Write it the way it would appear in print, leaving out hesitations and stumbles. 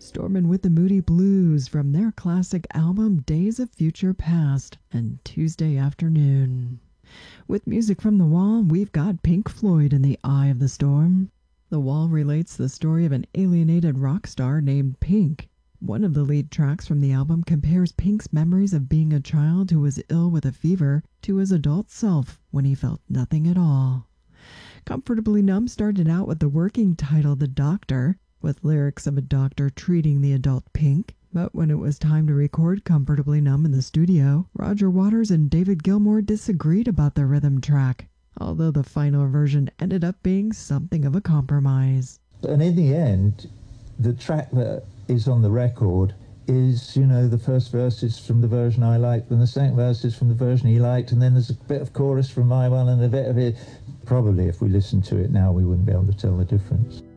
Stormin' with the Moody Blues from their classic album Days of Future Past and Tuesday Afternoon. With music from The Wall, we've got Pink Floyd in The Eye of the Storm. The Wall relates the story of an alienated rock star named Pink. One of the lead tracks from the album compares Pink's memories of being a child who was ill with a fever to his adult self when he felt nothing at all. Comfortably Numb started out with the working title The Doctor, with lyrics of a doctor treating the adult Pink. But when it was time to record Comfortably Numb in the studio, Roger Waters and David Gilmour disagreed about the rhythm track, although the final version ended up being something of a compromise. And in the end, the track that is on the record is, the first verse is from the version I liked, and the second verse is from the version he liked, and then there's a bit of chorus from my one and a bit of it. Probably if we listened to it now, we wouldn't be able to tell the difference.